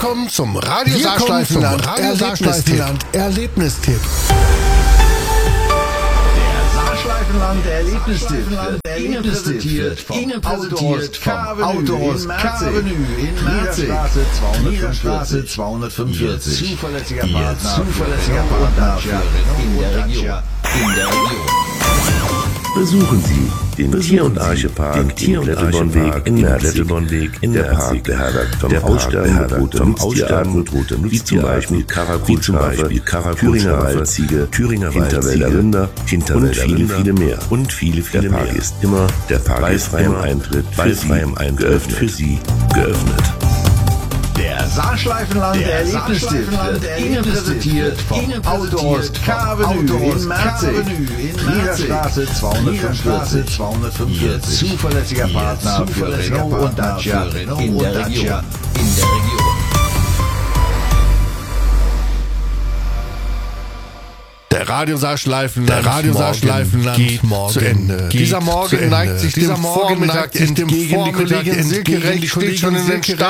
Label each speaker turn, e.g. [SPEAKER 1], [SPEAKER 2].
[SPEAKER 1] kommen zum Radio Saarschleifenland Erlebnistipp.
[SPEAKER 2] Saarschleifenland Erlebnistipp wird Ihnen präsentiert vom Autohorst K-Avenue in Merzig. Niederstraße 245. Ihr zuverlässiger Partner für in der Region.
[SPEAKER 3] Besuchen Sie den Tier- und Arche-Park im Plettelbornweg in Merzig. Der Park beherbergt vom Aussterben bedrohte Nutztiere, wie zum Beispiel Karakulschafe, Thüringer Waldziege, Hinterwälder Rinder und viele mehr. Der Park ist immer bei freiem Eintritt für Sie geöffnet.
[SPEAKER 2] Der Saarschleifenland Erlebnistipp wird Ihnen präsentiert vom Autohorst K-Avenue in Merzig. Niederstraße 245. Ihr zuverlässiger Partner für Renault und Dacia in der Region.
[SPEAKER 1] Der Radio Saarschleifenland geht morgen zu Ende. Dieser Morgen neigt sich dem Vormittag entgegen. Die Kollegin Silke Recht steht schon in den